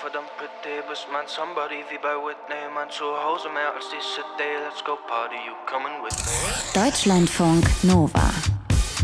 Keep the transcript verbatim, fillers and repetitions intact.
verdammt pretty, bist mein Somebody wie bei Whitney, mein Zuhause mehr als die City, let's go party, you coming with me? Deutschlandfunk Nova